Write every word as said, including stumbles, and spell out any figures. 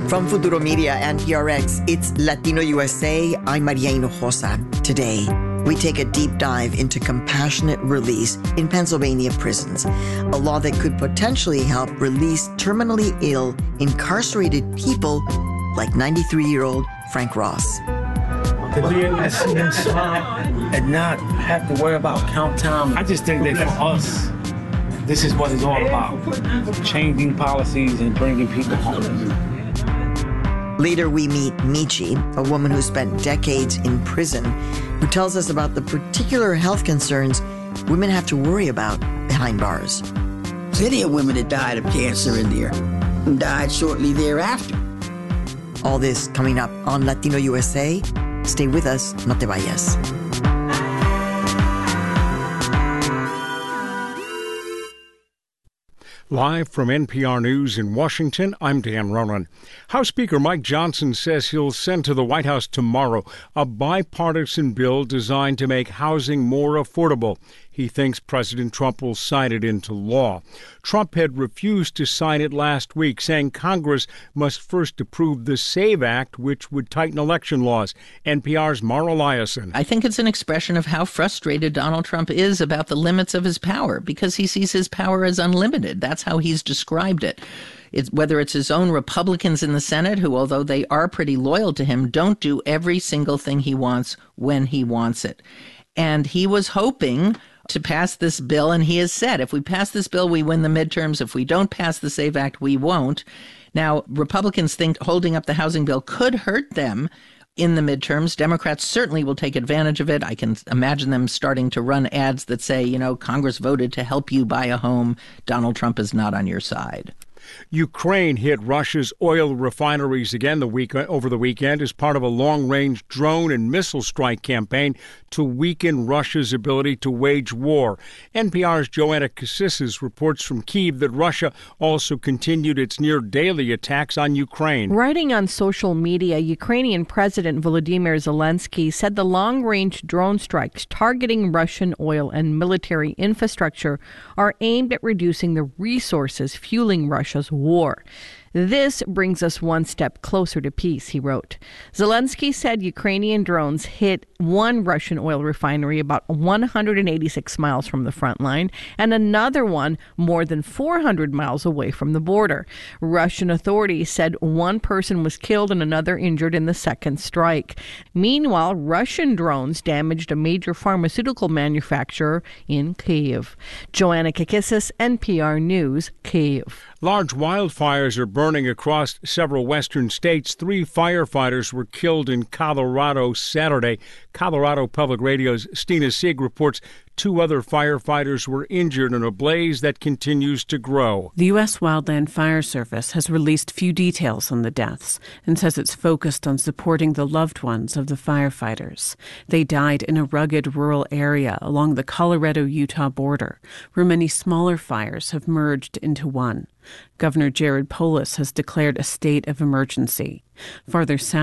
From Futuro Media and T R X, it's Latino U S A. I'm Maria Hinojosa. Today, we take a deep dive into compassionate release in Pennsylvania prisons, a law that could potentially help release terminally ill, incarcerated people like ninety-three-year-old Frank Ross. To be able to see them smile and not have to worry about count time. I just think that for us, this is what it's all about. Changing policies and bringing people home. Later, we meet Michi, a woman who spent decades in prison, who tells us about the particular health concerns women have to worry about behind bars. Plenty of women that died of cancer in there and died shortly thereafter. All this coming up on Latino U S A. Stay with us, no te vayas. Live from N P R News in Washington, I'm Dan Ronan. House Speaker Mike Johnson says he'll send to the White House tomorrow a bipartisan bill designed to make housing more affordable. He thinks President Trump will sign it into law. Trump had refused to sign it last week, saying Congress must first approve the SAVE Act, which would tighten election laws. N P R's Mara Liasson. I think it's an expression of how frustrated Donald Trump is about the limits of his power, because he sees his power as unlimited. That's how he's described it. It's, whether it's his own Republicans in the Senate, who, although they are pretty loyal to him, don't do every single thing he wants when he wants it. And he was hoping to pass this bill, and he has said, if we pass this bill, we win the midterms. If we don't pass the SAVE Act, we won't. Now, Republicans think holding up the housing bill could hurt them in the midterms. Democrats certainly will take advantage of it. I can imagine them starting to run ads that say, you know, Congress voted to help you buy a home. Donald Trump is not on your side. Ukraine hit Russia's oil refineries again the week over the weekend as part of a long-range drone and missile strike campaign to weaken Russia's ability to wage war. N P R's Joanna Cassis reports from Kyiv that Russia also continued its near-daily attacks on Ukraine. Writing on social media, Ukrainian President Volodymyr Zelensky said the long-range drone strikes targeting Russian oil and military infrastructure are aimed at reducing the resources fueling Russia's war. This brings us one step closer to peace, he wrote. Zelensky said Ukrainian drones hit one Russian oil refinery about one hundred eighty-six miles from the front line and another one more than four hundred miles away from the border. Russian authorities said one person was killed and another injured in the second strike. Meanwhile, Russian drones damaged a major pharmaceutical manufacturer in Kyiv. Joanna Kakissis, N P R News, Kyiv. Large wildfires are burning across several western states. Three firefighters were killed in Colorado Saturday. Colorado Public Radio's Stina Sieg reports two other firefighters were injured in a blaze that continues to grow. The U S Wildland Fire Service has released few details on the deaths and says it's focused on supporting the loved ones of the firefighters. They died in a rugged rural area along the Colorado-Utah border, where many smaller fires have merged into one. Governor Jared Polis has declared a state of emergency. Farther south,